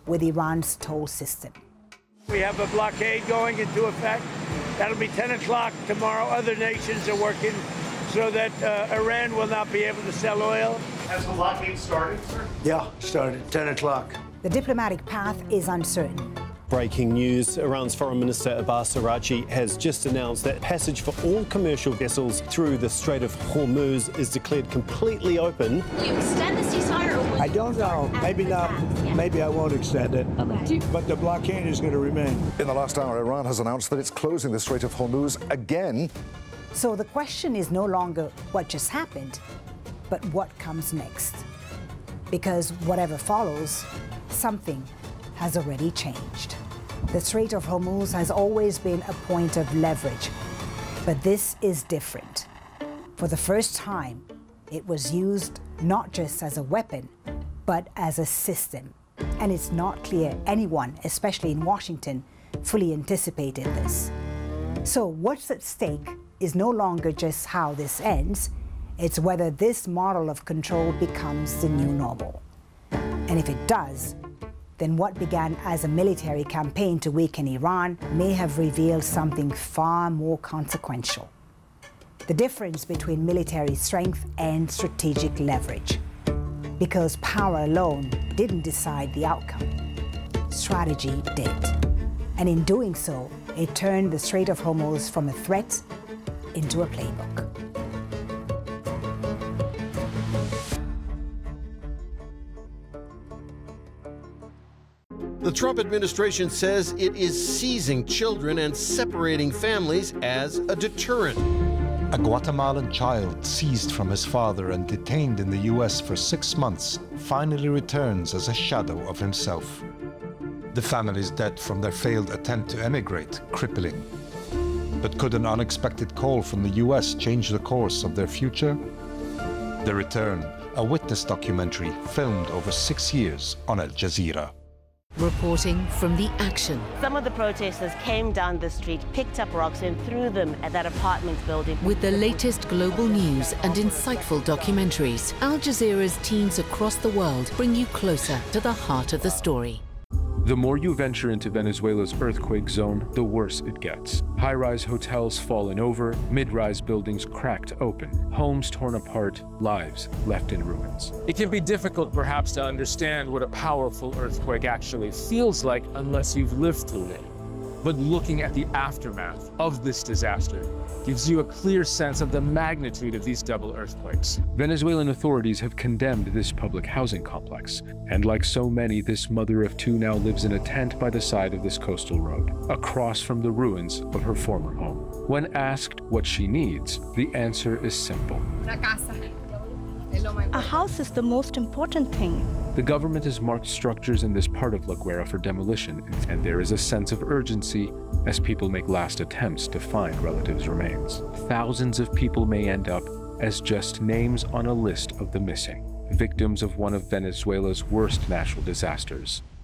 with Iran's toll system. We have a blockade going into effect. That'll be 10 o'clock tomorrow. Other nations are working so that Iran will not be able to sell oil. Has the blockade started, sir? Yeah, started 10 o'clock. The diplomatic path is uncertain. Breaking news, Iran's Foreign Minister Abbas Araghchi has just announced that passage for all commercial vessels through the Strait of Hormuz is declared completely open. Will you extend the ceasefire or will I don't know. Maybe not. Maybe I won't extend it. Okay. But the blockade is going to remain. In the last hour, Iran has announced that it's closing the Strait of Hormuz again. So the question is no longer what just happened, but what comes next. Because whatever follows, something has already changed. The Strait of Hormuz has always been a point of leverage, but this is different. For the first time, it was used not just as a weapon, but as a system. And it's not clear anyone, especially in Washington, fully anticipated this. So what's at stake is no longer just how this ends, it's whether this model of control becomes the new normal. And if it does, then what began as a military campaign to weaken Iran may have revealed something far more consequential. The difference between military strength and strategic leverage. Because power alone didn't decide the outcome. Strategy did. And in doing so, it turned the Strait of Hormuz from a threat into a playbook. The Trump administration says it is seizing children and separating families as a deterrent. A Guatemalan child seized from his father and detained in the U.S. for 6 months finally returns as a shadow of himself. The family's debt from their failed attempt to emigrate crippling. But could an unexpected call from the U.S. change the course of their future? The Return, a witness documentary filmed over 6 years on Al Jazeera. Reporting from the action. Some of the protesters came down the street, picked up rocks and threw them at that apartment building. With the latest global news and insightful documentaries, Al Jazeera's teams across the world bring you closer to the heart of the story. The more you venture into Venezuela's earthquake zone, the worse it gets. High-rise hotels fallen over, mid-rise buildings cracked open, homes torn apart, lives left in ruins. It can be difficult, perhaps, to understand what a powerful earthquake actually feels like unless you've lived through it. But looking at the aftermath of this disaster gives you a clear sense of the magnitude of these double earthquakes. Venezuelan authorities have condemned this public housing complex, and like so many, this mother of two now lives in a tent by the side of this coastal road, across from the ruins of her former home. When asked what she needs, the answer is simple. A house is the most important thing. The government has marked structures in this part of La Guaira for demolition, and there is a sense of urgency as people make last attempts to find relatives' remains. Thousands of people may end up as just names on a list of the missing, victims of one of Venezuela's worst natural disasters.